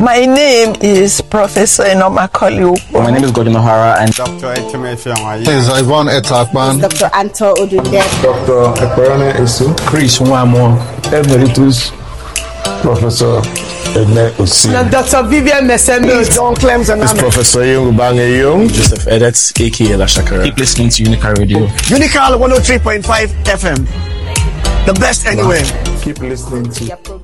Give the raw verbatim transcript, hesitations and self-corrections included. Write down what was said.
My name is Professor Enoma Koliu. My name is Gordon O'Hara and Doctor Echemefiamwaye. This is Ivan Etakban. Doctor Anto Odunde. Doctor Ekwerane Esu. Chris Nwamo. Emeritus Professor Edne Osi. Doctor Vivian Mesembe. John Clems and This is Professor Yung Bange Yung. Joseph Edets, aka La Shakara. Keep listening to Unica Radio. Unica one oh three point five F M. The best anywhere. Keep listening to